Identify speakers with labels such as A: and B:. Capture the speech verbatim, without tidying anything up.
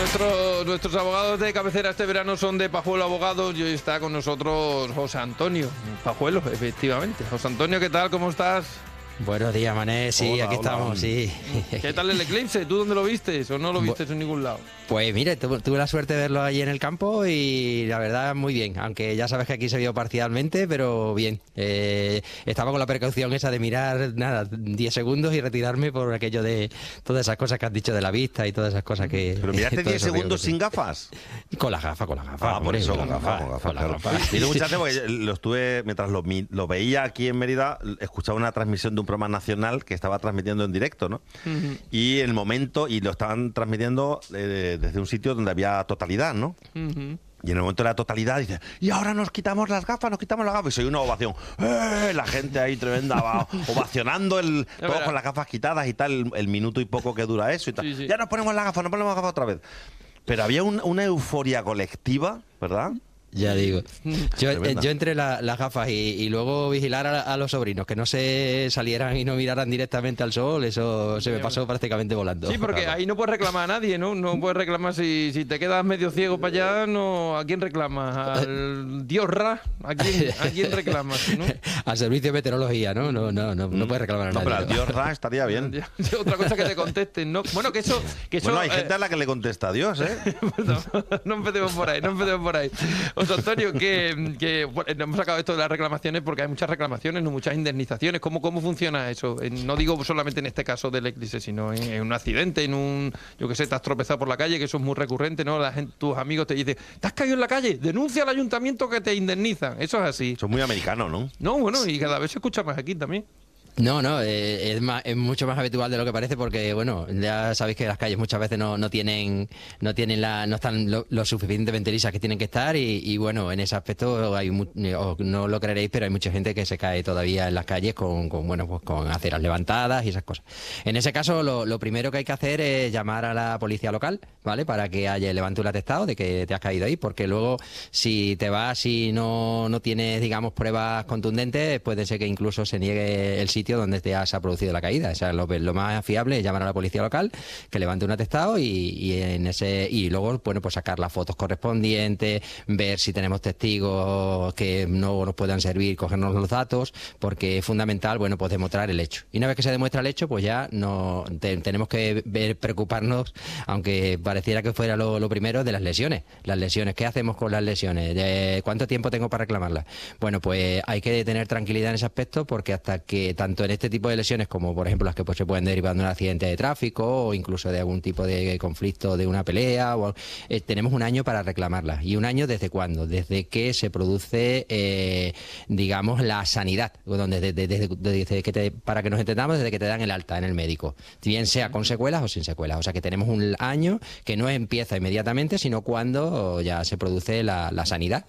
A: nuestro, nuestros abogados de cabecera este verano son de Pajuelo Abogados y hoy está con nosotros José Antonio Pajuelo, efectivamente. José Antonio, ¿qué tal? ¿Cómo estás?
B: Buenos días, Mané. Sí,
A: Hola,
B: aquí
A: hola.
B: estamos, sí.
A: ¿Qué tal el eclipse? ¿Tú dónde lo viste o no lo viste en ningún lado?
B: Pues mire, tu, tuve la suerte de verlo allí en el campo y la verdad muy bien, aunque ya sabes que aquí se vio parcialmente, pero bien. Eh, estaba con la precaución esa de mirar, nada, diez segundos y retirarme por aquello de todas esas cosas que has dicho de la vista y todas esas cosas que...
C: ¿Pero miraste
B: todo
C: diez
B: eso
C: segundos
B: digo que
C: sin gafas?
B: sí. Con las gafas, con las gafas.
C: Ah, por
B: hombre,
C: eso, con gafas, con gafas,
B: con las
C: claro.
B: gafas.
C: Me hizo mucha gracia porque lo estuve, mientras lo, mi- lo veía aquí en Mérida, escuchaba una transmisión de un programa nacional que estaba transmitiendo en directo, ¿no?
A: Uh-huh.
C: Y el momento, y lo estaban transmitiendo eh, desde un sitio donde había totalidad, ¿no?
A: Uh-huh.
C: Y en el momento de la totalidad dice, y ahora nos quitamos las gafas, nos quitamos las gafas. Y soy una ovación. ¡Eh! La gente ahí tremenda, va, ovacionando, el,
A: Ya
C: todos
A: verás.
C: con las gafas quitadas y tal, el, el minuto y poco que dura eso y tal.
A: Sí, sí.
C: Ya nos ponemos las gafas, nos ponemos las gafas otra vez. Pero había un- una euforia colectiva, ¿verdad?
B: Ya digo. Yo, eh,
C: Tremenda.
B: yo entre la- las gafas y, y luego vigilar a, a los sobrinos, que no se salieran y no miraran directamente al sol, eso se me pasó prácticamente volando.
A: Sí, porque ahí no puedes reclamar a nadie, ¿no? No puedes reclamar si, si te quedas medio ciego para allá, no. ¿A quién reclamas? ¿Al dios Ra? ¿A quién, a quién reclamas? ¿No?
B: Al servicio de meteorología, ¿no? No, no, no, no puedes reclamar a
C: No,
B: nadie.
C: pero al
B: ¿no?
C: Dios Ra estaría bien.
A: Ya, otra cosa que te contesten, ¿no? Bueno, que eso... Que eso
C: Bueno, hay
A: eh,
C: gente a la que le contesta a Dios, ¿eh?
A: no, no empecemos por ahí, no empecemos por ahí. José Antonio, que, que bueno, hemos sacado esto de las reclamaciones porque hay muchas reclamaciones, no muchas indemnizaciones. ¿Cómo, cómo funciona eso? Eh, No digo solamente en este caso del eclipse, sino en, en un accidente, en un, yo qué sé, te has tropezado por la calle, que eso es muy recurrente, ¿no? La gente, tus amigos te dicen, ¿te has caído en la calle? Denuncia al ayuntamiento que te indemnizan. Eso es así.
C: Son muy americanos, ¿no?
A: No, bueno, y cada vez se escucha más aquí también.
B: No, no, eh, es, más, es mucho más habitual de lo que parece porque, bueno, ya sabéis que las calles muchas veces no, no tienen no tienen la no están lo, lo suficientemente lisas que tienen que estar y, y, bueno, en ese aspecto hay mu- o no lo creeréis, pero hay mucha gente que se cae todavía en las calles con, con bueno, pues con aceras levantadas y esas cosas. En ese caso, lo, lo primero que hay que hacer es llamar a la policía local, ¿vale? Para que haya levante un atestado de que te has caído ahí, porque luego si te vas y no, no tienes, digamos, pruebas contundentes, puede ser que incluso se niegue el sitio donde te has producido la caída. O sea, lo, lo más fiable es llamar a la policía local, que levante un atestado y, y en ese y luego, bueno, pues sacar las fotos correspondientes, ver si tenemos testigos que no nos puedan servir, cogernos los datos, porque es fundamental, bueno, pues demostrar el hecho. Y una vez que se demuestra el hecho, pues ya no te- tenemos que ver, preocuparnos, aunque pareciera que fuera lo, lo primero, de las lesiones. Las lesiones, ¿qué hacemos con las lesiones? ¿De ¿Cuánto tiempo tengo para reclamarlas? Bueno, pues hay que tener tranquilidad en ese aspecto, porque hasta que, tanto en este tipo de lesiones como, por ejemplo, las que pues, se pueden derivar de un accidente de tráfico o incluso de algún tipo de conflicto de una pelea, o, eh, tenemos un año para reclamarlas. ¿Y un año desde cuándo? Desde que se produce, eh, digamos, la sanidad, donde desde, desde, desde que te, para que nos entendamos, desde que te dan el alta en el médico, bien sea con secuelas o sin secuelas. O sea que tenemos un año que no empieza inmediatamente, sino cuando ya se produce la, la sanidad.